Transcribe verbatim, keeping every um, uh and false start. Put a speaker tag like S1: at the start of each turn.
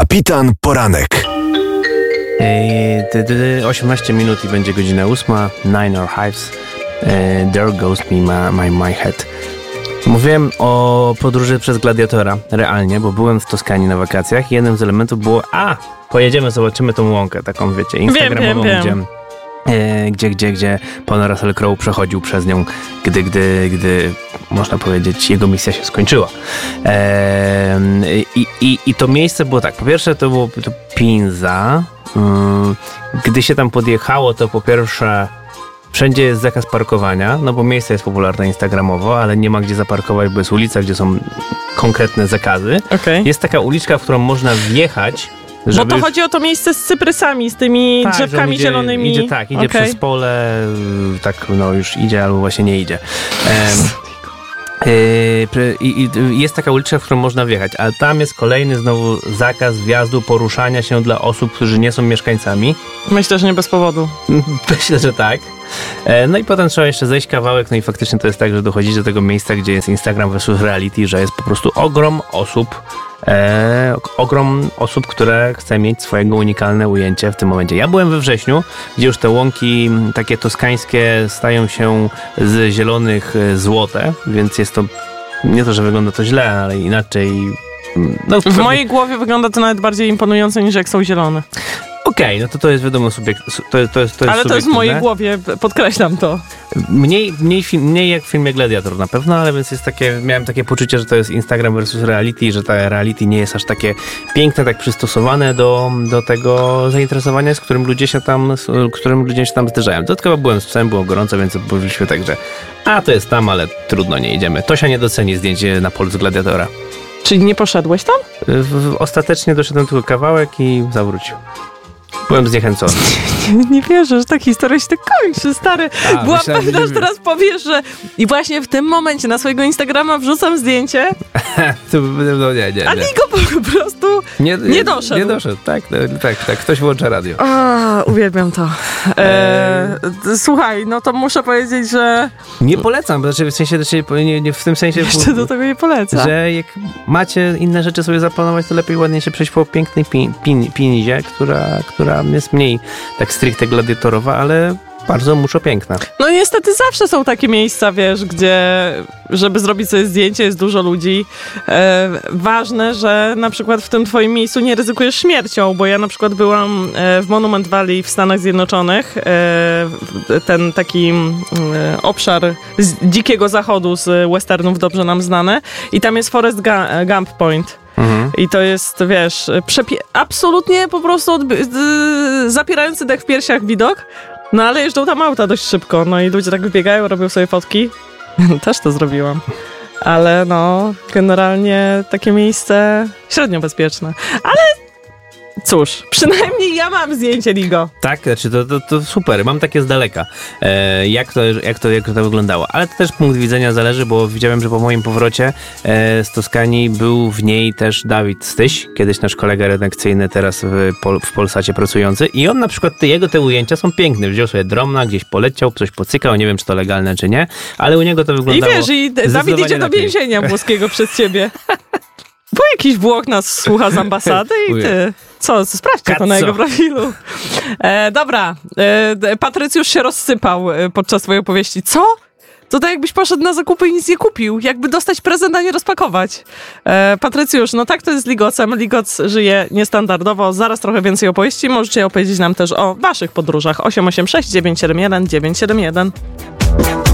S1: Kapitan Poranek.
S2: osiemnaście minut i będzie godzina ósma. Nine or Hives. There goes me my, my, my head. Mówiłem o podróży przez Gladiatora, realnie, bo byłem w Toskanii na wakacjach i jednym z elementów było, a, pojedziemy, zobaczymy tą łąkę, taką, wiecie, instagramową,
S3: wiem, wiem,
S2: gdzie, e, gdzie, gdzie, gdzie pan Russell Crowe przechodził przez nią, gdy, gdy, gdy, można powiedzieć, jego misja się skończyła. E, i, i, I to miejsce było tak, po pierwsze to było to Pinza. Gdy się tam podjechało, to po pierwsze wszędzie jest zakaz parkowania, no bo miejsce jest popularne instagramowo, ale nie ma gdzie zaparkować, bo jest ulica, gdzie są konkretne zakazy. Okay. Jest taka uliczka, w którą można wjechać. Żeby... Bo
S3: to chodzi o to miejsce z cyprysami, z tymi tak, drzewkami
S2: idzie,
S3: zielonymi.
S2: Idzie, tak, idzie okay. przez pole, tak no już idzie albo właśnie nie idzie. Um, I jest taka uliczka, w którą można wjechać, ale tam jest kolejny znowu zakaz wjazdu, poruszania się dla osób, którzy nie są mieszkańcami.
S3: Myślę, że nie bez powodu.
S2: Myślę, że tak. No i potem trzeba jeszcze zejść kawałek, no i faktycznie to jest tak, że dochodzi do tego miejsca, gdzie jest Instagram versus reality, że jest po prostu ogrom osób, e, ogrom osób, które chce mieć swojego unikalne ujęcie w tym momencie. Ja byłem we wrześniu, gdzie już te łąki takie toskańskie stają się z zielonych złote, więc jest to, nie to, że wygląda to źle, ale inaczej. No,
S3: w pewnie... mojej głowie wygląda to nawet bardziej imponujące niż jak są zielone.
S2: Okej, okay, no to to jest wiadomo subiekt, to, to, jest, to jest
S3: ale to jest w mojej głowie, podkreślam to.
S2: Mniej, mniej, film, mniej jak w filmie Gladiator na pewno, ale więc jest takie, miałem takie poczucie, że to jest Instagram versus reality, że ta reality nie jest aż takie piękne, tak przystosowane do, do tego zainteresowania, z którym ludzie się tam, z którym ludzie się tam zderzają. Dodatkowo byłem z psem, było gorąco, więc powiedzieliśmy tak, że a to jest tam, ale trudno, nie idziemy. Tosia nie doceni zdjęcie na polu z Gladiatora.
S3: Czyli nie poszedłeś tam?
S2: W, w, ostatecznie doszedłem tylko kawałek i zawrócił. Byłem zniechęcony.
S3: Nie, nie wierzę, że ta historia się tak kończy, stary. A, byłam myślałem, pewna, że, że teraz powiesz, że i właśnie w tym momencie na swojego Instagrama wrzucam zdjęcie.
S2: to, no nie, nie,
S3: a Ligo po prostu nie, nie, nie doszedł.
S2: Nie doszedł, tak, tak, tak. Ktoś włącza radio.
S3: A, uwielbiam to. E, słuchaj, no to muszę powiedzieć, że...
S2: Nie polecam, bo znaczy w sensie, nie, nie w tym sensie...
S3: Jeszcze do tego nie polecam.
S2: Że jak macie inne rzeczy sobie zaplanować, to lepiej ładnie się przejść po pięknej pin, pin, pinizie, która, która jest mniej tak stricte gladiatorowa, ale bardzo muszo piękna.
S3: No niestety zawsze są takie miejsca, wiesz, gdzie żeby zrobić sobie zdjęcie jest dużo ludzi. E, ważne, że na przykład w tym twoim miejscu nie ryzykujesz śmiercią, bo ja na przykład byłam w Monument Valley w Stanach Zjednoczonych, e, ten taki e, obszar z dzikiego zachodu z westernów dobrze nam znane i tam jest Forrest Gump Point. Mhm. I to jest, wiesz, przepie- absolutnie po prostu odby- z- zapierający dech w piersiach widok, no ale jeżdżą tam auta dość szybko, no i ludzie tak wybiegają, robią sobie fotki. Też to zrobiłam. Ale no, generalnie takie miejsce średnio bezpieczne. Ale cóż, przynajmniej ja mam zdjęcie Ligo.
S2: Tak, znaczy to, to, to super, mam takie z daleka, e, jak, to, jak, to, jak to wyglądało. Ale to też punkt widzenia zależy, bo widziałem, że po moim powrocie e, z Toskanii był w niej też Dawid Styś, kiedyś nasz kolega redakcyjny, teraz w, Pol, w Polsacie pracujący i on na przykład, te, jego te ujęcia są piękne. Wziął sobie drona, gdzieś poleciał, coś pocykał, nie wiem, czy to legalne, czy nie, ale u niego to wyglądało...
S3: I wiesz, i Dawid idzie do więzienia włoskiego przez ciebie. Bo jakiś Włoch nas słucha z ambasady i ty... Co? Sprawdźcie to na jego profilu. E, dobra. E, Patrycjusz się rozsypał e, podczas swojej opowieści. Co? To tak jakbyś poszedł na zakupy i nic nie kupił. Jakby dostać prezent, a nie rozpakować. E, Patrycjusz, no tak to jest z Ligocem. Ligoc żyje niestandardowo. Zaraz trochę więcej opowieści. Możecie opowiedzieć nam też o waszych podróżach. osiem osiem sześć dziewięć siedem jeden dziewięć siedem jeden.